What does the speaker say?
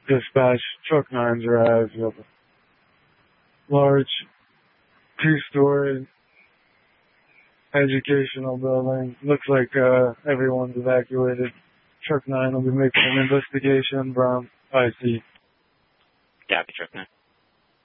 Dispatch, Truck 9's arrived. You have a large two-story educational building. Looks like everyone's evacuated. Truck 9 will be making an investigation from IC. Copy, Truck 9.